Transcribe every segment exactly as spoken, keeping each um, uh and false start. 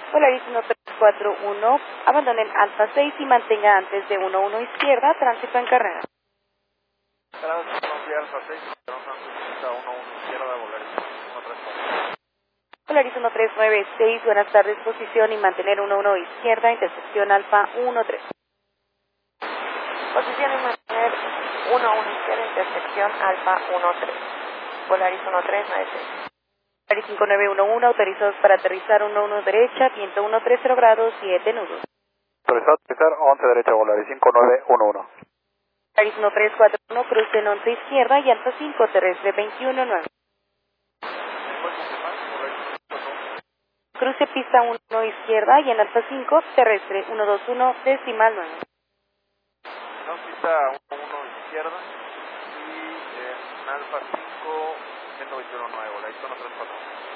Polaris uno tres cuatro uno, abandonen Alfa seis y mantenga antes de uno uno izquierda, tránsito en carrera. Polaris uno tres nueve seis, buenas tardes, posición y mantener uno uno izquierda, intersección Alfa uno tres. Posición y mantener uno uno izquierda, intersección Alfa uno tres. Polaris uno tres nueve seis. Polaris cinco nueve uno uno, autorizados para aterrizar uno uno derecha, viento uno treinta grados, siete nudos. Autorizado a aterrizar once derecha, Polaris cinco nueve uno uno. Polaris uno tres cuatro uno, cruce en once izquierda y Alfa cinco, terrestre veintiuno nueve. Cruce pista uno izquierda y en Alfa cinco, terrestre uno dos uno, decimal nueve. No, pista uno uno izquierda y en Alfa cinco, ciento veintiuno nueve, Polaris uno tres cuatro.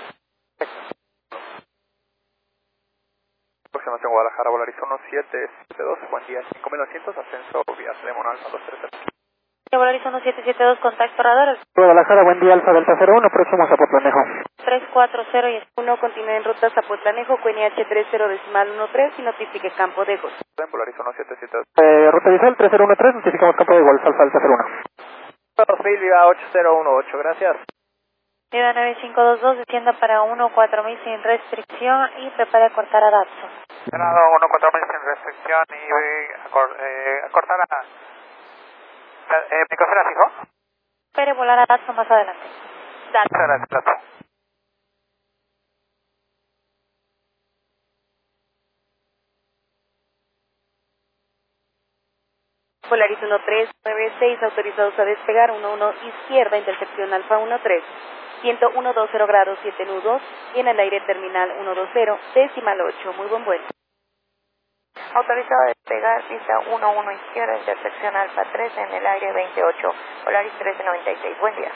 Aproximación Guadalajara, Polaris uno siete siete dos, buen día, cinco mil novecientos, ascenso vía Lemon Alfa dos tres cero. Polaris uno siete siete dos, contacto radar. Guadalajara, buen día, Alfa Delta cero uno, próximo a Zapotlanejo. tres cuatro cero y uno, continúe en ruta Zapotlanejo, Q N H tres cero decimal uno tres y notifique campo de golf. Polaris uno siete siete dos. Eh, ruta visual tres cero uno tres, notificamos campo de golf, Alfa Delta cero uno. dos mil, viva ocho cero uno ocho, gracias. Viva nueve cinco dos dos, descienda para uno cuatro mil sin restricción y prepare a cortar a Datsun. Ganado uno cuatro mil sin restricción y eh, acor, eh, acortar a... Eh, ¿Microfera fijo? Espere volar a Datsun más adelante. Datsun. Gracias, Datsun. Polaris uno tres nueve seis, autorizados a despegar uno uno izquierda, intersección Alfa uno tres, viento uno dos cero grados, siete nudos, y en el aire terminal uno dos cero, decimal ocho, muy buen vuelo. Autorizado a despegar, pista uno uno izquierda, intersección Alfa tres en el aire veintiocho, Polaris trece noventa y seis, buen día.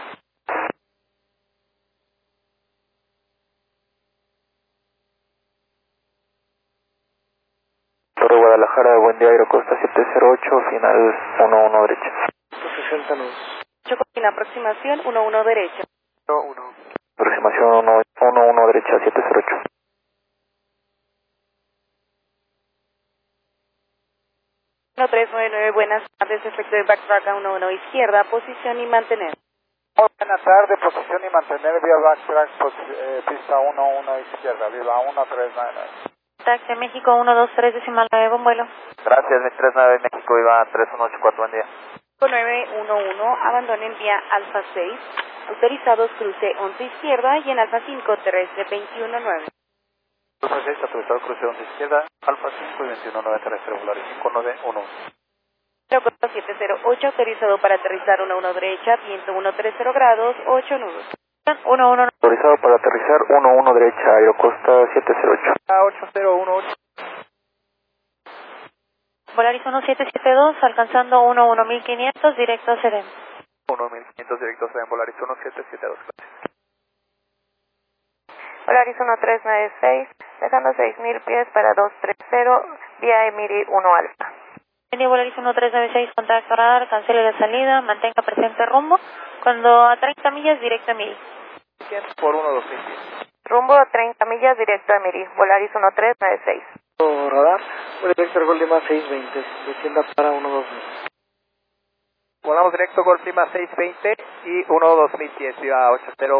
Torre Guadalajara, buen día, Aerocosta siete cero ocho, final uno uno derecha. sesenta nudos. ocho con aproximación uno uno derecha. uno uno. Aproximación uno uno derecha, siete cero ocho. uno tres nueve nueve, buenas tardes, efecto de backtrack a uno uno izquierda, posición y mantener. Buenas tardes, posición y mantener vía backtrack, eh, pista uno uno izquierda, viva uno tres nueve nueve. Taxi México uno dos tres decimal nueve, buen vuelo. Gracias, mi tres nueve México, viva tres uno ocho cuatro, buen día. nueve uno uno, abandonen vía Alfa seis, autorizados cruce once izquierda y en Alfa cinco, terrestre veintiuno nueve. Alfa seis, autorizado cruce once izquierda, Alfa cinco y veintiuno nueve terrestre, Polaris cinco nueve uno. Aeropuerto siete cero ocho, autorizado para aterrizar uno uno derecha, viento uno treinta grados, ocho nudos. uno uno. Autorizado para aterrizar uno uno derecha, Aerocosta siete cero ocho. ocho cero uno ocho. Polaris uno siete siete dos, alcanzando uno uno mil quinientos, directo a Sedem. uno mil quinientos directos en Polaris uno siete siete dos, gracias. Polaris uno tres nueve seis, dejando seis mil pies para dos tres cero, vía Emiri uno Alfa. Línea Polaris uno tres nueve seis, contacto radar, cancele la salida, mantenga presente rumbo, cuando a treinta millas directo a Emiri. Por uno dos mil. Rumbo a treinta millas directo a Emiri, Polaris uno tres nueve seis. Radar, Vector Gol Lima seis veinte, descienda para uno dos mil. Volamos directo Gol Lima seis veinte y uno dos mil diez, viva ocho cero.